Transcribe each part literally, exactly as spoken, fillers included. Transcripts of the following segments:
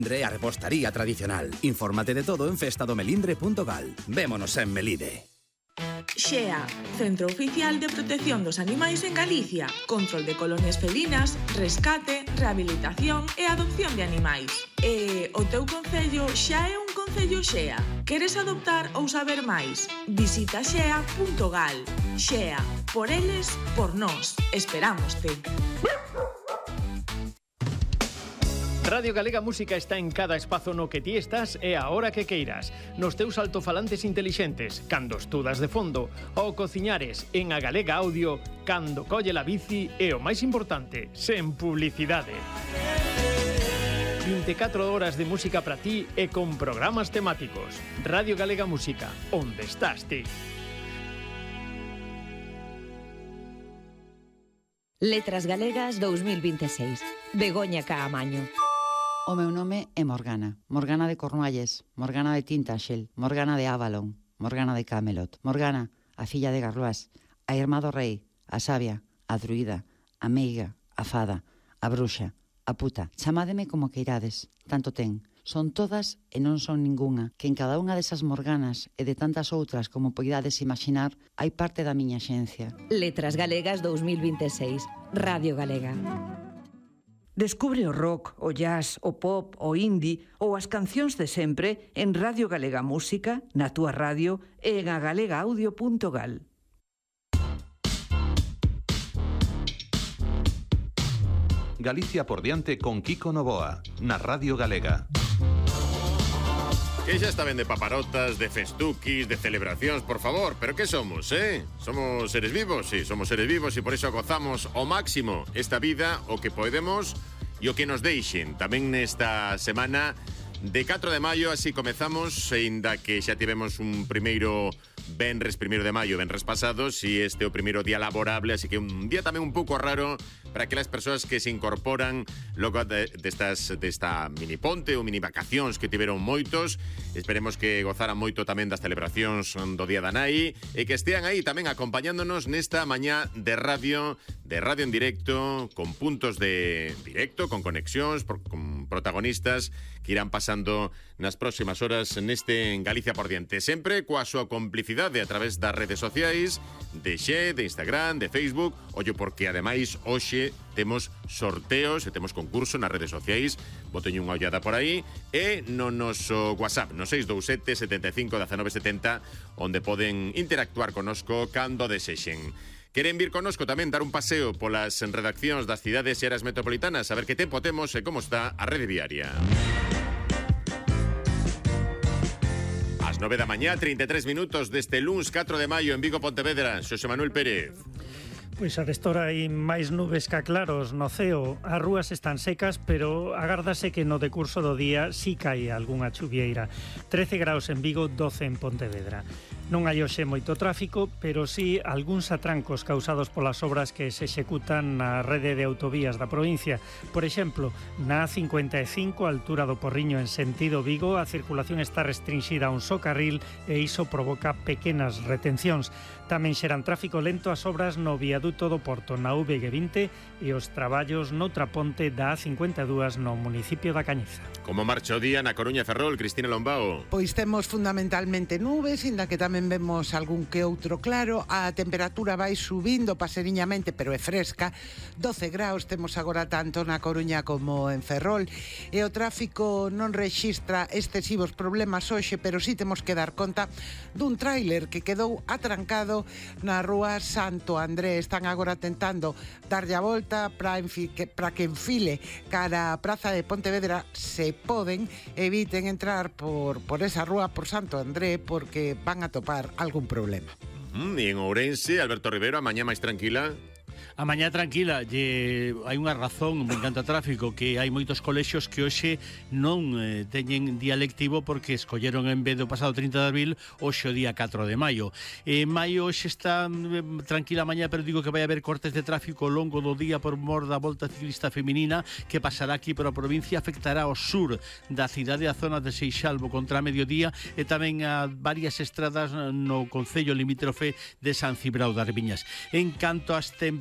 Melindre, a repostaría tradicional. Infórmate de todo en festadomelindre punto gal. Vémonos en Melide. Xea, Centro Oficial de Protección dos Animais en Galicia. Control de colonias felinas, rescate, rehabilitación e adopción de animais. E o teu concello xa é un concello Xea. Queres adoptar ou saber máis? Visita xea punto gal. Xea, por eles, por nós. Esperámoste. Radio Galega Música está en cada espazo no que ti estás e a hora que queiras. Nos teus altofalantes intelixentes, cando estudas de fondo, ou cociñares en a Galega Audio, cando colle la bici e o máis importante, sen publicidade. vinte e catro horas de música para ti e con programas temáticos. Radio Galega Música, onde estás ti? Letras Galegas dos mil vinte e seis. Begoña Caamaño. O meu nome é Morgana, Morgana de Cornualles, Morgana de Tintagel, Morgana de Avalon, Morgana de Camelot, Morgana, a filla de Garroás, a irmá do rei, a sabia, a druida, a meiga, a fada, a bruxa, a puta. Chamádeme como queirades, tanto ten. Son todas e non son ningunha, que en cada unha desas Morganas e de tantas outras como poidades imaginar, hai parte da miña xencia. Letras Galegas dos mil vinte e seis. Radio Galega. Descubre o rock, o jazz, o pop, o indie ou as cancións de sempre en Radio Galega Música, na túa radio e en a galega audio punto gal. Galicia por diante con Kiko Novoa, na Radio Galega. Que xa está ben de paparotas, de festuquis, de celebracións, por favor. Pero que somos, eh? Somos seres vivos, sí, somos seres vivos e por iso gozamos ao máximo esta vida, o que podemos e o que nos deixen. Tamén nesta semana de catro de maio, así comezamos, ainda que xa tivemos un primeiro venres, primeiro de maio, venres pasados, e este é o primeiro día laborable, así que un día tamén un pouco raro para aquelas persoas que se incorporan logo de, destas, desta mini ponte ou mini vacacións que tiveron moitos. Esperemos que gozaran moito tamén das celebracións do Día da Nai e que estean aí tamén acompañándonos nesta mañá de radio, de radio en directo, con puntos de directo, con conexións, por, con protagonistas que irán pasando nas próximas horas neste en Galicia por diante. Sempre coa súa complicidade a través das redes sociais, de Xe, de Instagram, de Facebook, ollo porque ademais hoxe temos sorteos e temos concurso nas redes sociais. Boteño unha ollada por aí e no noso WhatsApp, no seis dous sete, setenta e cinco, dezenove setenta, onde poden interactuar conosco cando desexen. Queren vir conosco tamén dar un paseo polas redaccións das cidades e áreas metropolitanas, a ver que tempo temos e como está a rede viaria. As nove da mañá, trinta e tres minutos deste luns catro de maio en Vigo, Pontevedra. Xosé Manuel Pérez. Pois arestora hai máis nubes que claros no ceo. As rúas están secas, pero agárdase que no decurso do día si cae algunha chuvieira. trece graus en Vigo, doce en Pontevedra. Non hai hoxe moito tráfico, pero sí algúns atrancos causados polas obras que se executan na rede de autovías da provincia. Por exemplo, na A cincuenta e cinco, a altura do Porriño en sentido Vigo, a circulación está restringida a un só carril e iso provoca pequenas retencións. Tamén xeran tráfico lento as obras no viaduto do Porto na U V vinte e os traballos noutra ponte da A cincuenta e dous no municipio da Cañiza. Como marcha o día na Coruña Ferrol, Cristina Lombao? Pois temos fundamentalmente nubes, inda que tamén vemos algún que outro claro. A temperatura vai subindo paseriñamente, pero é fresca. doce graus temos agora tanto na Coruña como en Ferrol. E o tráfico non rexistra excesivos problemas hoxe, pero sí temos que dar conta dun tráiler que quedou atrancado na rúa Santo André. Están agora tentando darlle a volta para que, que enfile cara a Praza de Pontevedra. Se poden, eviten entrar por, por esa rúa, por Santo André, porque van a topar algún problema. Mm, e en Ourense, Alberto Rivero, a mañá máis tranquila? A mañá tranquila, lle, hai unha razón, me encanta tráfico, que hai moitos colexios que hoxe non eh, teñen día lectivo porque escolleron en vez do pasado trinta de abril hoxe o día catro de maio. Eh, maio hoxe está eh, tranquila a mañá, pero digo que vai haber cortes de tráfico ao longo do día por mor da volta ciclista feminina que pasará aquí por a provincia, afectará ao sur da cidade, a zona de Seixalbo contra a mediodía e tamén a varias estradas no concello limítrofe de San Cibrao das Viñas. En canto ás temperaturas,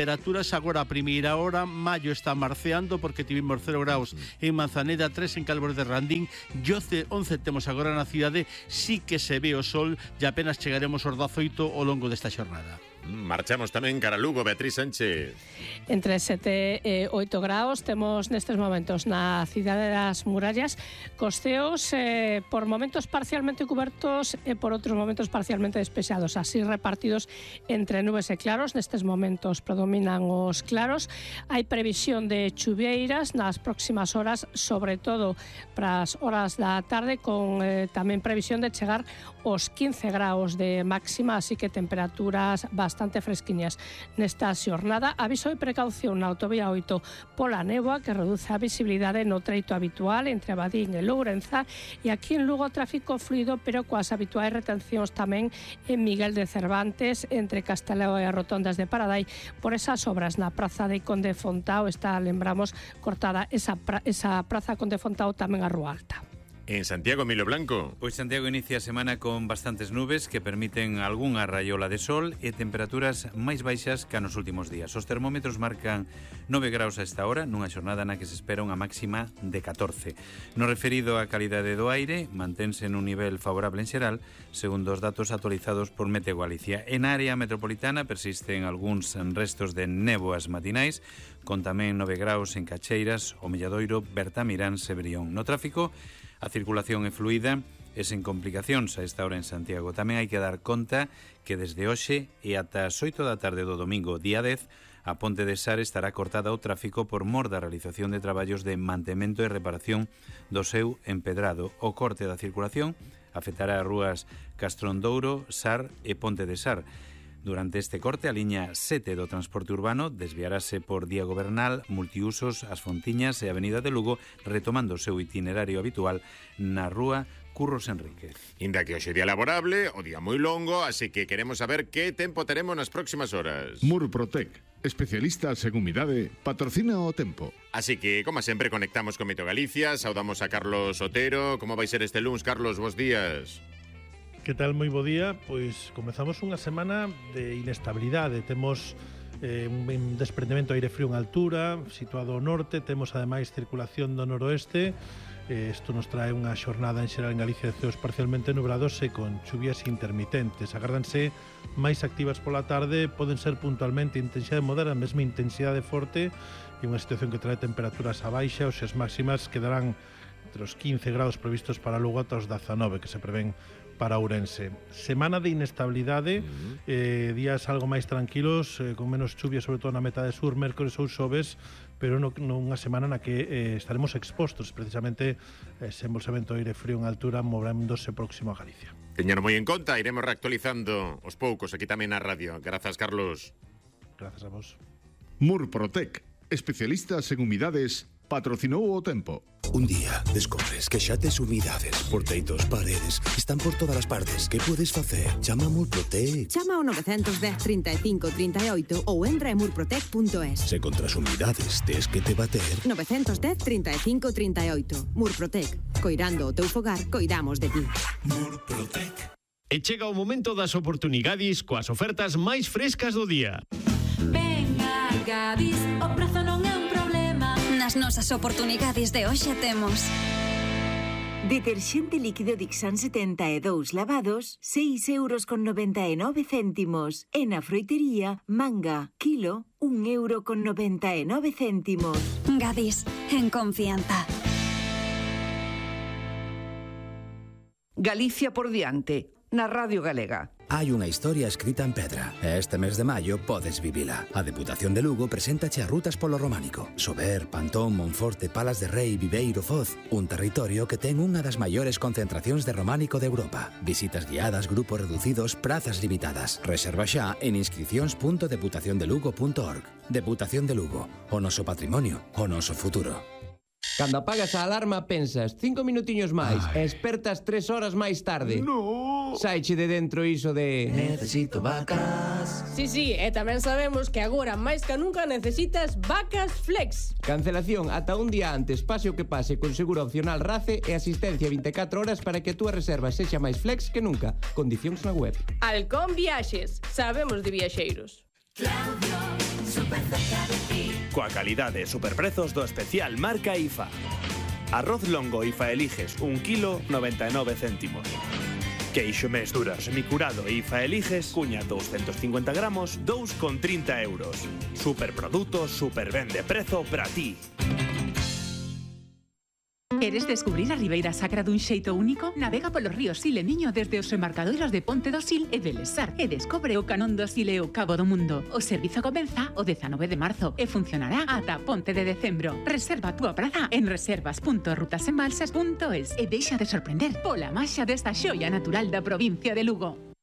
temperaturas agora a primeira hora, maio está marceando porque tivemos cero graus en Manzaneda, tres en Calvor de Randín, e once temos agora na cidade. Sí que se ve o sol e apenas chegaremos aos dezoito ao longo desta xornada. Marchamos tamén cara a Lugo, Beatriz Sánchez. Entre sete e oito graus temos nestes momentos na cidade das Murallas, cos ceos eh, por momentos parcialmente cubertos e por outros momentos parcialmente despexados, así repartidos entre nubes e claros. Nestes momentos predominan os claros. Hai previsión de chuvieiras nas próximas horas, sobre todo para as horas da tarde, con eh, tamén previsión de chegar aos quince graus de máxima, así que temperaturas bastante bastante fresquiñas nesta xornada. Aviso e precaución na autovía oito pola néboa, que reduce a visibilidade no treito habitual entre Abadín e Lourenza, e aquí en Lugo tráfico fluido, pero coas habituais retencións tamén en Miguel de Cervantes, entre Castelao e as rotondas de Paradai, por esas obras na praza de Conde Fontao. Está, lembramos, cortada esa, pra, esa praza Conde Fontao, tamén a Rúa Alta. En Santiago, Milo Blanco. Pois Santiago inicia a semana con bastantes nubes que permiten algunha raiola de sol e temperaturas máis baixas que nos últimos días. Os termómetros marcan nove graus a esta hora, nunha xornada na que se espera unha máxima de catorce. No referido á calidade do aire, mantense nun nivel favorable en xeral, segundo os datos actualizados por Meteo Galicia. En área metropolitana persisten algúns restos de néboas matinais, con tamén nove graus en Cacheiras, o Milladoiro, Bertamirán, Severión. No tráfico, a circulación é fluida e sen complicacións a esta hora en Santiago. Tamén hai que dar conta que desde hoxe e ata as oito da tarde do domingo, día dez, a Ponte de Sar estará cortada ao tráfico por mor da realización de traballos de mantemento e reparación do seu empedrado. O corte da circulación afectará as rúas Castrondouro, Sar e Ponte de Sar. Durante este corte, a liña sete do transporte urbano desviarase por Diego Bernal, Multiusos, As Fontiñas e Avenida de Lugo, retomando o seu itinerario habitual na rúa Curros Enríquez. Inda que hoxe día laborable, o día moi longo, así que queremos saber que tempo teremos nas próximas horas. Murprotec, especialistas en humidade, patrocina o tempo. Así que, como sempre, conectamos con Meteo Galicia, saudamos a Carlos Otero. Como vai ser este luns, Carlos? Bos días. Que tal? Moi bo día. Pois comezamos unha semana de inestabilidade. Temos eh, un desprendemento de aire frío en altura, situado ao norte. Temos ademais circulación do noroeste. Eh, isto nos trae unha xornada en xeral en Galicia de ceos parcialmente nubrados e con chuvias intermitentes. Agárdanse máis activas pola tarde, poden ser puntualmente intensidade moderada, mesma intensidade forte, e unha situación que trae temperaturas a baixa. Os máximas quedarán entre os quince graus previstos para Lugo ata os dezanove que se prevén para Ourense. Semana de inestabilidade, uh-huh. eh, días algo máis tranquilos, eh, con menos chuvia, sobre todo na metade sur, mércores ou xoves, pero no, nunha semana na que eh, estaremos expostos precisamente a ese embolsamento de aire frío en altura, movéndose próximo a Galicia. Teñano moi en conta, iremos reactualizando os poucos aquí tamén na radio. Grazas, Carlos. Grazas a vos. Murprotec, especialistas en humidades, patrocinou o tempo. Un día descobres que xa tes humidades por teitos, paredes, están por todas as partes. Que podes facer? Chama a Murprotec. Chama ao nove un cero, trinta e cinco, trinta e oito ou entra en murprotec punto es. Se contra as humidades tes que te bater. nove un cero, trinta e cinco, trinta e oito. Murprotec. Coirando o teu fogar, coidamos de ti. Murprotec. E chega o momento das oportunidades coas ofertas máis frescas do día. Venga, Gadis, o prazo non é un problema. Nas nosas oportunidades de hoxe temos deterxente líquido Dixan setenta e dous lavados, seis euros con noventa e nove céntimos. E na froitería, manga, kilo, un euro con noventa e nove céntimos. Gadis, en confianza. Galicia por diante, na Radio Galega. Hai unha historia escrita en pedra e este mes de maio podes vivila. A Deputación de Lugo preséntache as rutas polo románico. Sober, Pantón, Monforte, Palas de Rei, Viveiro, Foz. Un territorio que ten unha das maiores concentracións de románico de Europa. Visitas guiadas, grupos reducidos, prazas limitadas. Reserva xa en inscricións punto deputación de lugo punto org. Deputación de Lugo. O noso patrimonio, o noso futuro. Cando apagas a alarma pensas cinco minutiños máis e espertas tres horas máis tarde. No. Saiche de dentro iso de necesito vacas. Sí, sí, e tamén sabemos que agora máis que nunca necesitas vacas flex. Cancelación ata un día antes, pase o que pase, con seguro opcional RACE e asistencia vinte e catro horas para que a túa reserva sexa máis flex que nunca. Condicións na web. Halcón Viaxes, sabemos de viaxeiros. Claudio super cerca de ti. Coa calidade e superprezos do especial marca I F A. Arroz longo I F A Eliges, un kilo noventa e nove céntimos. Queixo mestura semicurado I F A Eliges, cuña doscientos cincuenta gramos, dous con trinta euros. Superproduto, superben de prezo para ti. Queres descubrir a Ribeira Sacra dun xeito único? Navega polos ríos Sil e Miño desde os embarcadoiros de Ponte do Sil e Belesar e descobre o canón do Sil e o Cabo do Mundo. O servizo comeza o dezanove de marzo e funcionará ata Ponte de Decembro. Reserva a túa praza en reservas punto rutasembalsas punto es e deixa de sorprender pola maxia desta xoia natural da provincia de Lugo.